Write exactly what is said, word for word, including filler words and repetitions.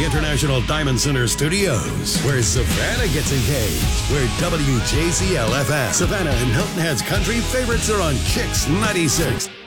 the International Diamond Center Studios, where Savannah gets engaged, where W J C L F M, Savannah and Hilton Head's country favorites are on Kicks ninety-six.